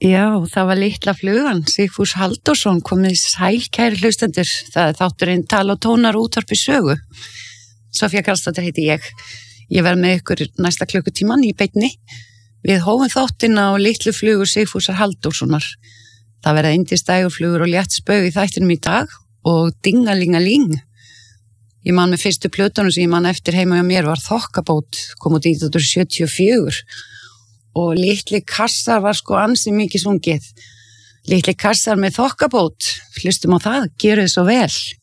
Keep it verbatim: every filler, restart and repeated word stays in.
Já, það var litla flugan, Sigfús Halldórsson, komið sæl kæri hlustendur, það er þátturinn Tala og tónar útvarpi sögu. Sofía Karlsdóttir heiti ég. Ég verð með ykkur næsta klukkutíman í beinni. Við hófum þáttina á litlu flugu Sigfúsar Halldórssonar. Það verða yndisdægurflugur og létt spaug í þættinum í dag og dingalingaling. Ég man með fyrstu plötunum sem ég man eftir heima hjá mér var Þokkabót, kom út nítján hundruð sjötíu og fjögur. Og litli kassar var sko ansi mikið sungið. Litli kassar með Þokkabót, hlustum á það, gjörið svo vel.